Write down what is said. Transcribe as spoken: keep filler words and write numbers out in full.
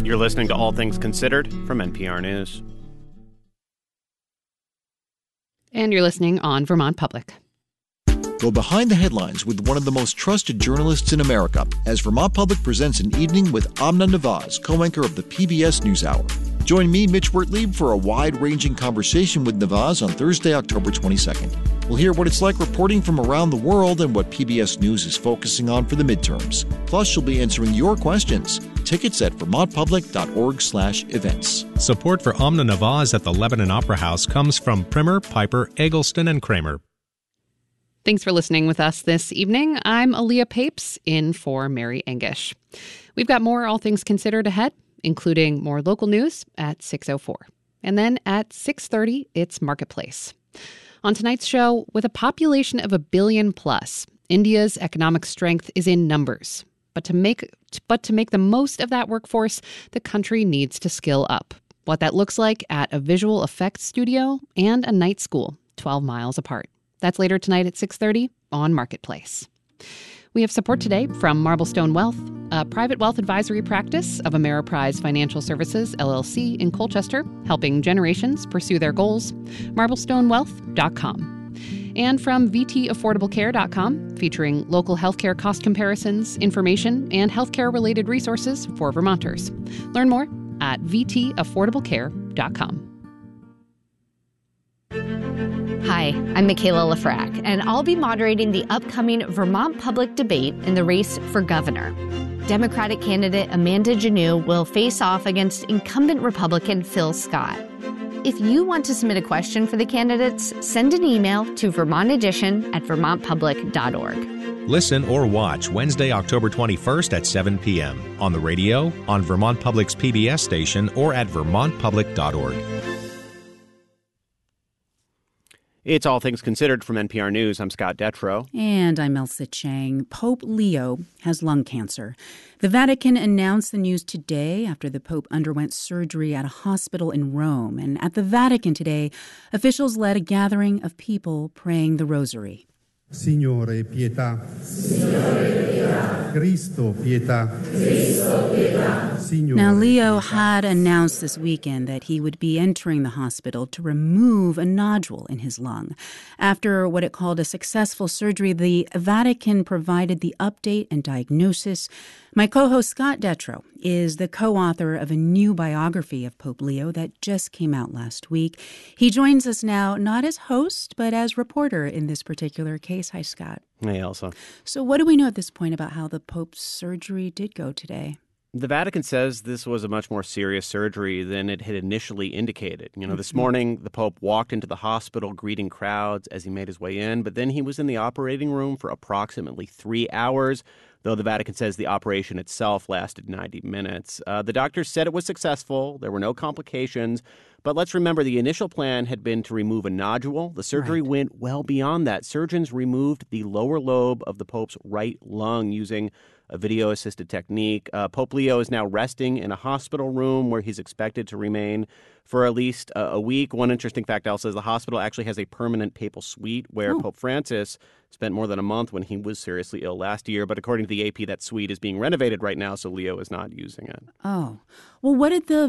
You're listening to All Things Considered from N P R News. And you're listening on Vermont Public. Go behind the headlines with one of the most trusted journalists in America as Vermont Public presents an evening with Amna Nawaz, co-anchor of the P B S NewsHour. Join me, Mitch Wertlieb, for a wide-ranging conversation with Nawaz on Thursday, October twenty-second. We'll hear what it's like reporting from around the world and what P B S News is focusing on for the midterms. Plus, she'll be answering your questions. Tickets at vermontpublic.org slash events. Support for Amna Nawaz at the Lebanon Opera House comes from Primer, Piper, Eggleston, and Kramer. Thanks for listening with us this evening. I'm Aaliyah Papes, in for Mary Engish. We've got more All Things Considered ahead, including more local news at six oh four. And then at six thirty, it's Marketplace. On tonight's show, with a population of a billion plus, India's economic strength is in numbers. But to make but to make the most of that workforce, the country needs to skill up. What that looks like at a visual effects studio and a night school twelve miles apart. That's later tonight at six thirty on Marketplace. We have support today from Marblestone Wealth, a private wealth advisory practice of Ameriprise Financial Services, L L C in Colchester, helping generations pursue their goals, marblestone wealth dot com. And from v t affordable care dot com, featuring local healthcare cost comparisons, information, and healthcare-related resources for Vermonters. Learn more at v t affordable care dot com. Hi, I'm Michaela Lafrac, and I'll be moderating the upcoming Vermont Public debate in the race for governor. Democratic candidate Amanda Janoo will face off against incumbent Republican Phil Scott. If you want to submit a question for the candidates, send an email to vermont edition at vermont public dot org. Listen or watch Wednesday, October twenty-first at seven p.m. on the radio, on Vermont Public's P B S station, or at vermont public dot org. It's All Things Considered from N P R News. I'm Scott Detrow. And I'm Elsa Chang. Pope Leo has lung cancer. The Vatican announced the news today after the Pope underwent surgery at a hospital in Rome. And at the Vatican today, officials led a gathering of people praying the rosary. Signore pietà. Signore pietà. Cristo pietà. Cristo pietà. Signore. Now, Leo had announced this weekend that he would be entering the hospital to remove a nodule in his lung. After what it called a successful surgery, the Vatican provided the update and diagnosis. My co-host Scott Detrow is the co-author of a new biography of Pope Leo that just came out last week. He joins us now not as host, but as reporter in this particular case. Hi, Scott. Hey, Elsa. So what do we know at this point about how the Pope's surgery did go today? The Vatican says this was a much more serious surgery than it had initially indicated. You know, this morning, the Pope walked into the hospital greeting crowds as he made his way in, but then he was in the operating room for approximately three hours, though the Vatican says the operation itself lasted ninety minutes. Uh, the doctors said it was successful. There were no complications. But let's remember the initial plan had been to remove a nodule. The surgery right. went well beyond that. Surgeons removed the lower lobe of the Pope's right lung using a video-assisted technique. Uh, Pope Leo is now resting in a hospital room where he's expected to remain for at least uh, a week. One interesting fact, Elsa, is the hospital actually has a permanent papal suite where oh. Pope Francis spent more than a month when he was seriously ill last year. But according to the A P, that suite is being renovated right now, so Leo is not using it. Oh. Well, what did the